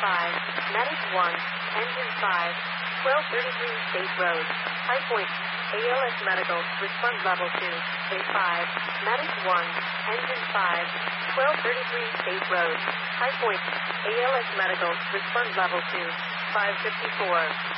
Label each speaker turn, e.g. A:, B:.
A: 5, Medic 1, Engine 5, 1233 State Road, High Point, ALS Medical, response level 2, A5, Medic 1, Engine 5, 1233 State Road, High Point, ALS Medical, response level 2, 554.